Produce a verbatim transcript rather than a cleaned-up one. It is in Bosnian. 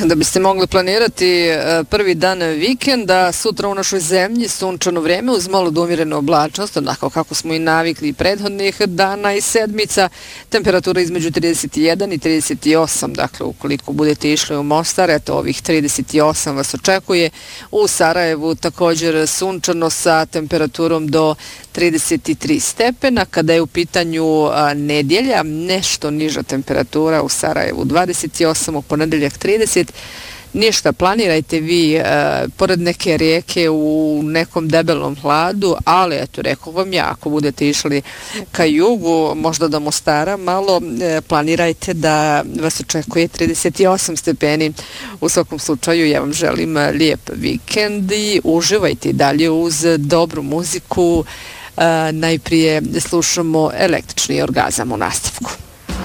Da biste mogli planirati prvi dan vikenda, sutra u našoj zemlji sunčano vrijeme uz malo umjerenu oblačnost, onako kako smo i navikli prethodnih dana i sedmica, temperatura između trideset jedan i trideset osam, dakle ukoliko budete išli u Mostar, eto ovih trideset osam vas očekuje. U Sarajevu također sunčano sa temperaturom do trideset tri stepena. Kada je u pitanju a, nedjelja, nešto niža temperatura u Sarajevu dvadeset osam, u ponedeljak trideset. Ništa, planirajte vi e, pored neke rijeke u nekom debelom hladu, ali eto, rekao vam ja, ako budete išli ka jugu, možda do Mostara malo, e, planirajte da vas očekuje trideset osam stepeni. U svakom slučaju, ja vam želim lijep vikend i uživajte dalje uz dobru muziku. E, najprije slušamo Električni orgazam u nastavku.